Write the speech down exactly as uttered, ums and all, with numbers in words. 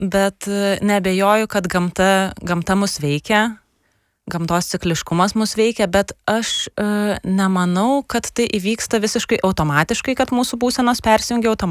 bet neabejoju, kad gamta, gamta mus veikia, gamtos cikliškumas mus veikia, bet aš e, nemanau, kad tai įvyksta visiškai automatiškai, kad mūsų būsenos persijungia automatiškai.